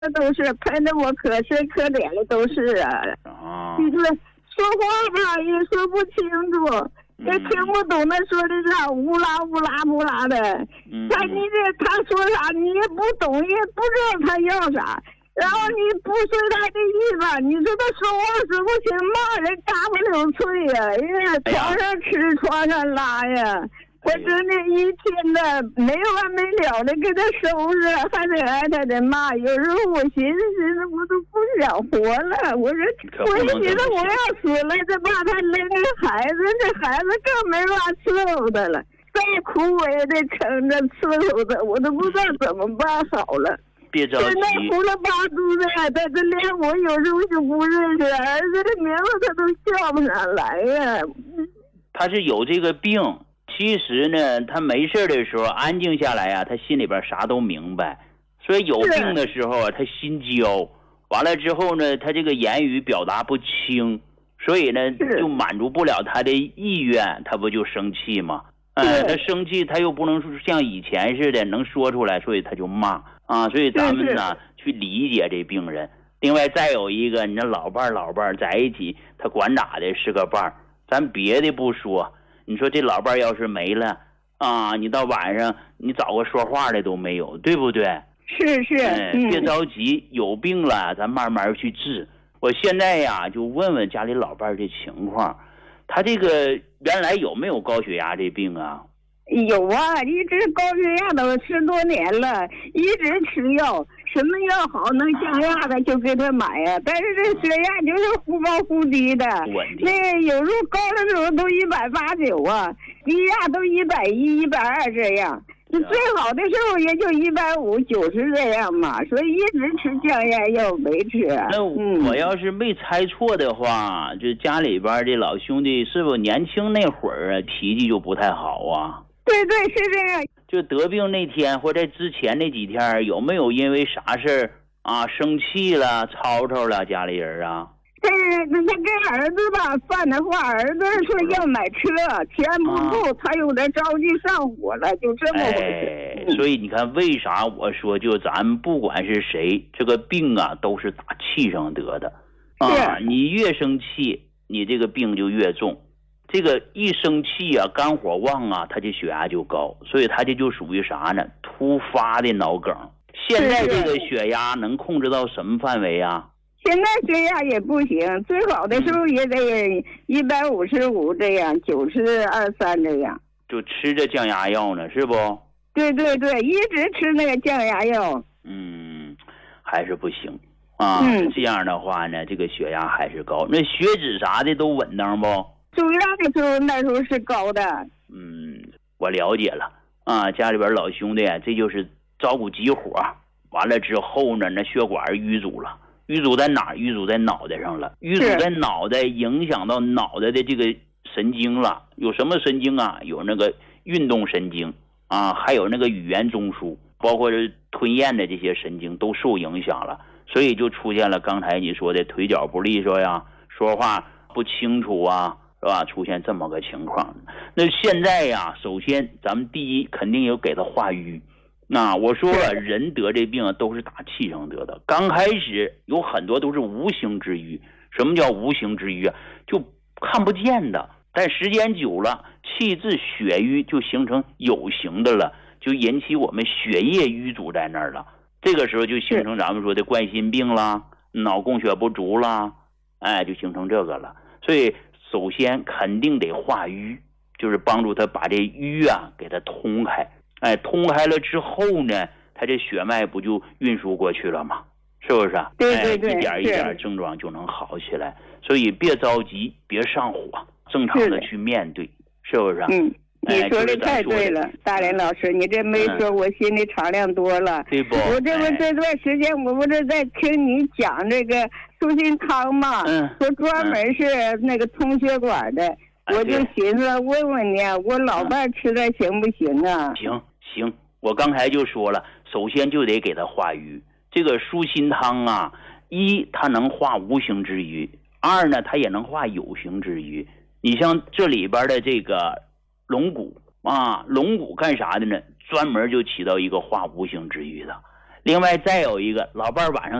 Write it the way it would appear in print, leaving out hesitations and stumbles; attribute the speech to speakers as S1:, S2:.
S1: 都是喷的我可深可怜的都是啊。就是说话吧也说不清楚，也听不懂他说的啥，乌拉乌拉乌拉的。他说啥你也不懂，也不知道他要啥，然后你不随他的意吧，你说他说话说不清，骂人嘎不溜脆呀，床上吃床上拉呀。我真的一天的没完没了的给他收拾，还得挨他的骂。有时候我寻思我都不想活了。我就觉得我要死了，这把他那个孩子，这孩子更没法伺候他了。再苦我也得撑着伺候他，我都不知道怎么办好了。
S2: 别着急，
S1: 现在胡了八嘟的，他这连我有时候就不认识儿子的名字，他都叫不上来呀。
S2: 他是有这个病。其实呢，他没事的时候安静下来啊，他心里边啥都明白。所以有病的时候啊，他心焦，完了之后呢，他这个言语表达不清，所以呢就满足不了他的意愿，他不就生气吗？他生气他又不能像以前似的能说出来，所以他就骂啊。所以咱们呢去理解这病人。另外再有一个，你这老伴在一起，他管咋的是个伴儿，咱别的不说。你说这老伴要是没了啊，你到晚上你找个说话的都没有，对不对？
S1: 是
S2: 别着急，有病了咱慢慢去治。我现在呀就问问家里老伴这情况，他这个原来有没有高血压这病啊？
S1: 有啊，一直高血压都10多年了，一直吃药，什么药好能降压的就给他买呀。但是这血压就是忽高忽低的，那有时候高的时候都180啊，低压都110、120这样。最好的时候也就150、90这样嘛，所以一直吃降压药没吃。
S2: 那我要是没猜错的话，就家里边的老兄弟是不是年轻那会儿啊脾气就不太好啊？
S1: 对，是这样。
S2: 就得病那天或者之前那几天，有没有因为啥事儿啊生气了、吵吵了家里人啊？
S1: 他跟儿子吧犯的话，儿子说要买车，钱不够，他有点着急上火了，就这么回事。
S2: 所以你看，为啥我说就咱们不管是谁，这个病啊都是打气上得的啊。你越生气，你这个病就越重。这个一生气啊，肝火旺啊，他这血压就高，所以他这就属于啥呢？突发的脑梗。现在这个血压能控制到什么范围啊？
S1: 现在血压也不行，最好的时候也得155这样，90/3这样。
S2: 就吃着降压药呢，是不？
S1: 对，一直吃那个降压药。
S2: 还是不行啊。这样的话呢，这个血压还是高。那血脂啥的都稳当不？
S1: 住院的时候那时候是高的。
S2: 我了解了啊。家里边老兄弟这就是照顾急火，完了之后呢，那血管淤阻了。淤阻在哪儿？淤阻在脑袋上了。淤阻在脑袋，影响到脑袋的这个神经了。有什么神经啊？有那个运动神经啊，还有那个语言中枢，包括是吞咽的这些神经都受影响了，所以就出现了刚才你说的腿脚不利索呀，说话不清楚啊，是吧？出现这么个情况。那现在呀，首先咱们第一肯定有给他化瘀。那我说了，人得这病都是打气上得的。刚开始有很多都是无形之瘀。什么叫无形之瘀啊？就看不见的，但时间久了，气滞血瘀就形成有形的了，就引起我们血液瘀阻在那儿了。这个时候就形成咱们说的冠心病啦，脑供血不足啦，就形成这个了。所以首先肯定得化瘀，就是帮助他把这瘀啊给他通开。通开了之后呢，他这血脉不就运输过去了吗？是不是？
S1: 对，
S2: 一点一点症状就能好起来。所以别着急，别上火，正常的去面对，是不是？
S1: 你说的太对了，大连老师，你这没说我心里敞亮多了。
S2: 对不？
S1: 我这段时间我不是在听你讲这个舒心汤嘛，说专门是那个通血管的，我就寻思问问你，我老伴吃的行不行啊？
S2: 行，我刚才就说了，首先就得给他化瘀。这个舒心汤啊，一它能化无形之瘀，二呢它也能化有形之瘀。你像这里边的这个龙骨啊，龙骨干啥的呢？专门就起到一个化无形之瘀的。 另外再有一个，老伴儿晚上